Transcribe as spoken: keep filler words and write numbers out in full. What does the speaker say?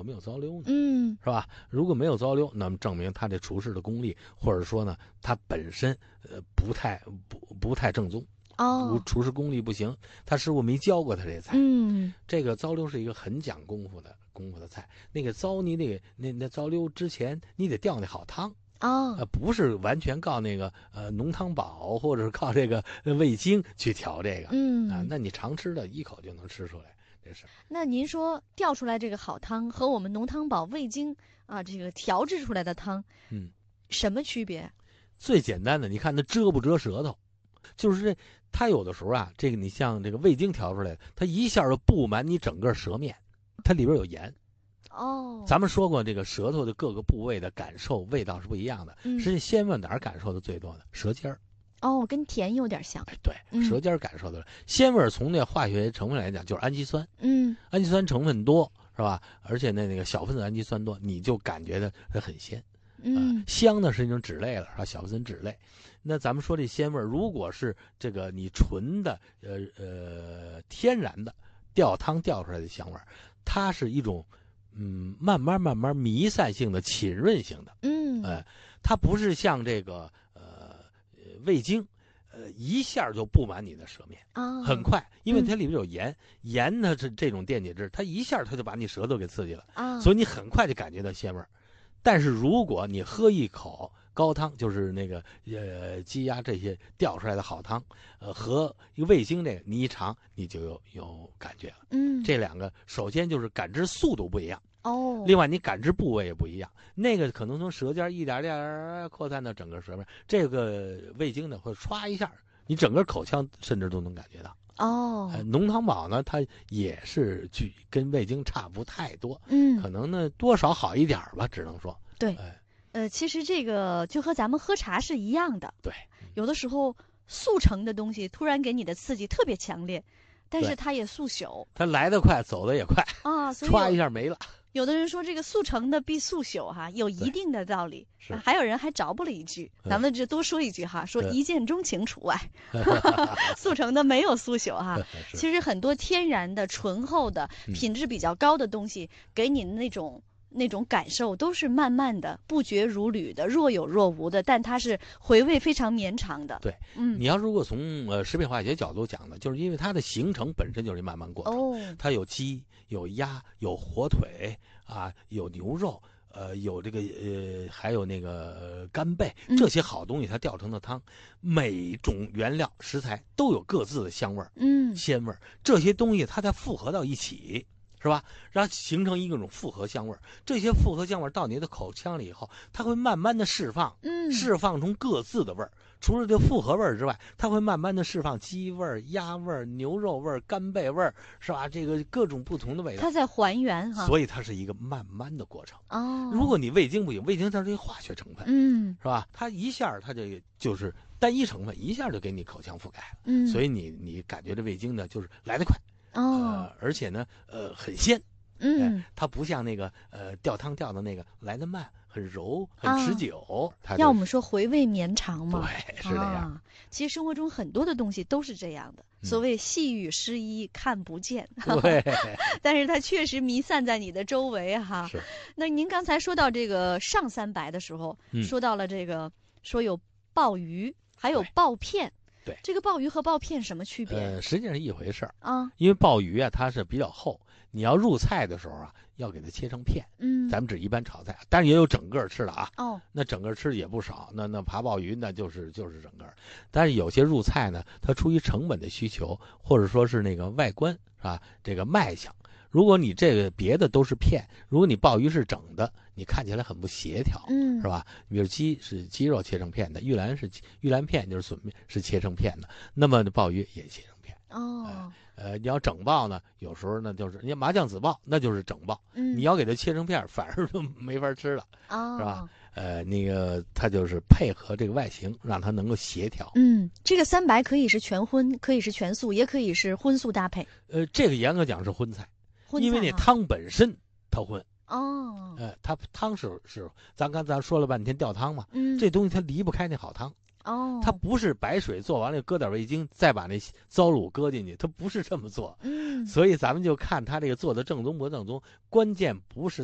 没有糟溜呢？ 嗯， 是吧？如果没有糟溜，那么证明他这厨师的功力，或者说呢，他本身呃不太不不太正宗。 哦， 厨师功力不行，他师傅没教过他这菜。 嗯， 这个糟溜是一个很讲功夫的功夫的菜。那个糟你得那那糟溜之前你得吊那好汤。 哦， 呃，不是完全靠那个呃浓汤宝或者是靠这个味精去调这个。 嗯啊，那你常吃的一口就能吃出来，这是。 那您说调出来这个好汤和我们浓汤宝味精啊这个调制出来的汤， 嗯， 什么区别？ 最简单的，你看它折不折舌头，就是这它有的时候啊，这个你像这个味精调出来的，它一下就布满你整个舌面，它里边有盐。 哦， 咱们说过，这个舌头的各个部位的感受味道是不一样的。 嗯实际鲜味哪儿感受的最多呢？舌尖儿。 哦，跟甜有点像。 哎，对， 嗯舌尖儿感受的鲜味儿，从那化学成分来讲，就是氨基酸。 嗯氨基酸成分多，是吧？而且呢，那个小分子氨基酸多，你就感觉的它很鲜。 嗯呃、香呢是一种脂类了，是吧？小分子脂类。那咱们说这鲜味儿，如果是这个你纯的呃呃天然的吊汤吊出来的香味儿，它是一种嗯慢慢慢慢弥散性的浸润性的。 嗯， 呃，它不是像这个呃味精，呃一下就布满你的舌面。 啊， 很快，因为它里边有盐，盐呢是这种电解质，它一下它就把你舌头给刺激了， 啊， 所以你很快就感觉到鲜味儿。但是如果你喝一口高汤，就是那个呃鸡鸭这些吊出来的好汤，呃和一个味精这个，你一尝你就有有感觉了。 嗯， 这两个首先就是感知速度不一样， 哦， 另外你感知部位也不一样。那个可能从舌尖一点点扩散到整个舌面，这个味精呢会唰一下，你整个口腔甚至都能感觉到。 哦， 呃，浓汤宝呢，它也是距跟味精差不太多， 嗯， 可能呢多少好一点吧，只能说。 对， 哎， 呃，其实这个就和咱们喝茶是一样的， 对， 有的时候速成的东西突然给你的刺激特别强烈，但是对它也速朽它来得快，走得也快， 啊，所以歘有一下没了。 有的人说这个速成的必速朽哈，有一对定的道理。 是啊还有人还着补了一句， 嗯咱们就多说一句哈，说嗯一见钟情除外，速成的没有速朽哈。 是其实很多天然的、醇厚的、 嗯品质比较高的东西，给你的那种那种感受都是慢慢的、不绝如缕的、若有若无的，但它是回味非常绵长的。 对， 嗯你，要如果从呃食品化学角度讲呢，就是因为它的形成本身就是一慢慢过程， 哦， 它有鸡、有鸭、有火腿啊，有牛肉。呃，有这个呃，还有那个、呃、干贝， 嗯这些好东西它调成的汤，每种原料食材都有各自的香味儿、 嗯鲜味儿，这些东西它再复合到一起，是吧？然后形成一种复合香味儿。这些复合香味儿到你的口腔里以后，它会慢慢的释放， 嗯， 释放出各自的味儿。除了这复合味儿之外，它会慢慢的释放鸡味儿、鸭味儿、牛肉味儿、干贝味儿，是吧？这个各种不同的味道。 它在还原哈。 所以它是一个慢慢的过程。 哦， 如果你味精不行，味精它是一个化学成分， 嗯是吧？它一下它这个就是单一成分，一下就给你口腔覆盖了。 嗯，以所以你你感觉这味精呢，就是来得快， 哦呃，而且呢，呃，很鲜。 嗯哎，它不像那个呃吊汤吊的那个来得慢，很柔， 啊很持久。它就要我们说回味绵长嘛。 对，是这样。 啊。其实生活中很多的东西都是这样的， 嗯所谓细雨湿衣看不见， 对， 但是它确实弥散在你的周围哈。 是。 那您刚才说到这个上三白的时候， 嗯说到了这个说有鲍鱼，还有对鲍片。 对这个鲍鱼和鲍片什么区别、 呃，实际上是一回事儿。 啊？ 因为鲍鱼啊，它是比较厚，你要入菜的时候啊，要给它切成片。 嗯， 咱们只一般炒菜，但是也有整个吃的啊。 哦， 那整个吃的也不少，那那爬鲍鱼那就是就是整个。但是有些入菜呢，它出于成本的需求，或者说是那个外观是吧，这个卖相。如果你这个别的都是片，如果你鲍鱼是整的，你看起来很不协调， 嗯， 是吧？比如鸡是鸡肉切成片的，玉兰是玉兰片，就是笋片是切成片的，那么鲍鱼也切成片。 哦， 呃，你要整鲍呢，有时候呢就是你麻酱紫鲍，那就是整鲍。 嗯， 你要给它切成片，反而就没法吃了， 哦， 是吧？呃，那个它就是配合这个外形，让它能够协调。 嗯，这个三白可以是全荤，可以是全素，也可以是荤素搭配。 呃，这个严格讲是荤菜， 荤因为那菜啊汤本身它荤。 哦， 呃，它汤是是，咱刚才说了半天吊汤嘛， 嗯， 这东西它离不开那好汤。 哦， 它不是白水做完了搁点味精，再把那糟卤搁进去，它不是这么做。 嗯。 所以咱们就看它这个做的正宗不正宗，关键不是